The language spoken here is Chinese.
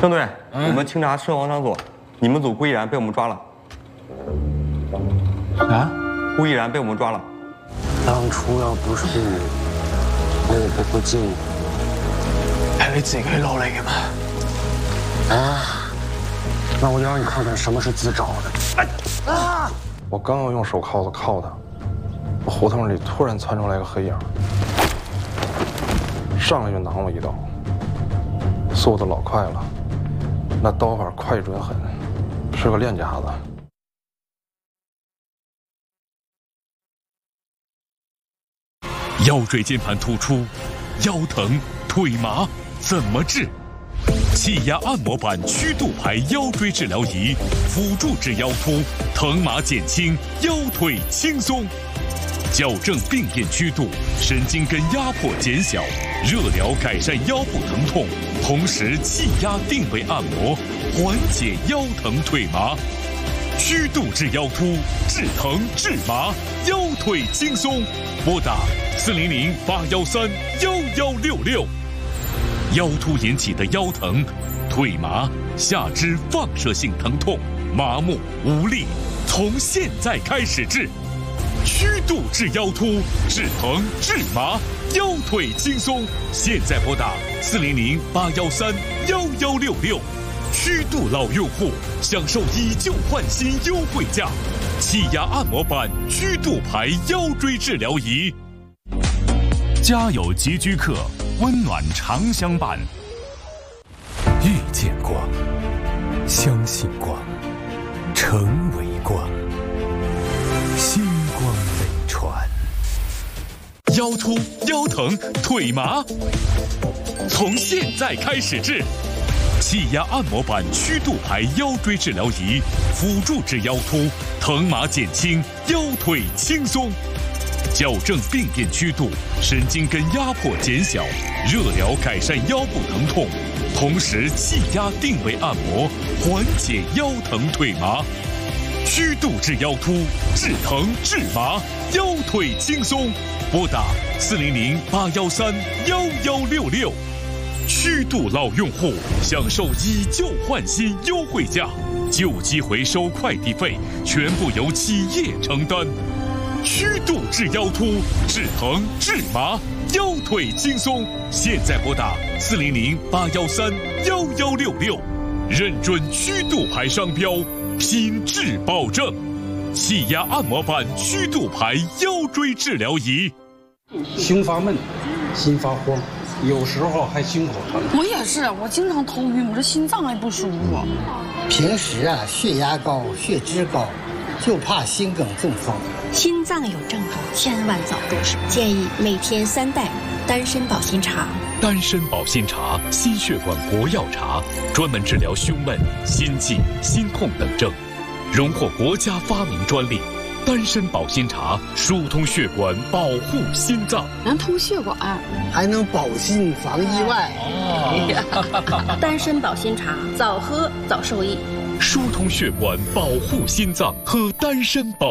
郑队，我们清查顺王场所，你们组顾毅然被我们抓了。 啊？ 顾毅然被我们抓了。 当初要不是我不進， 係你自己攞嚟嘅嘛？ 啊，那我就让你看看什么是自找的。哎啊！ 我刚要用手铐子铐他，胡同里突然窜出来个黑影，上来就囊我一刀，速度老快了，那刀法快准狠，是个练家子。 腰椎间盘突出，腰疼腿麻怎么治？气压按摩板曲度排腰椎治疗仪，辅助治腰突，疼麻减轻，腰腿轻松。矫正病变曲度，神经根压迫减小，热疗改善腰部疼痛，同时气压定位按摩，缓解腰疼腿麻。曲度治腰突，治疼治麻，腰腿轻松。拨打400-813-1166。腰突引起的腰疼、腿麻、下肢放射性疼痛、麻木无力，从现在开始治。曲度治腰突，治疼治麻，腰腿轻松。现在拨打400-813-1166。曲度老用户享受以旧换新优惠价，气压按摩板曲度排腰椎治疗仪。 家有吉居客，温暖常相伴。遇见光，相信光，成为光，星光美传。 腰突、腰疼、腿麻，从现在开始治。气压按摩板曲度排腰椎治疗仪，辅助治腰突，疼麻减轻，腰腿轻松。矫正病变曲度，神经根压迫减小，热疗改善腰部疼痛，同时气压定位按摩，缓解腰疼腿麻。曲度治腰突，治疼治麻，腰腿轻松。拨打400-813-1166。曲度老用户享受以旧换新优惠价，旧机回收快递费全部由企业承担。曲度治腰突，治疼治麻，腰腿轻松。现在拨打400-813-1166，认准曲度牌商标，品质保证。气压按摩板曲度牌腰椎治疗仪。 胸发闷，心发慌，有时候还心口疼。 我也是，我经常头晕，我这心脏还不舒服。 平时啊，血压高、血脂高，就怕心梗中风。 心脏有症状，千万早重视。建议每天3袋丹参保心茶。 丹参保心茶，心血管国药茶，专门治疗胸闷、心悸、心痛等症，荣获国家发明专利。丹参保心茶疏通血管，保护心脏， 能通血管， 还能保心防意外。 丹参保心茶，早喝早受益。 疏通血管，保护心脏，喝丹参保。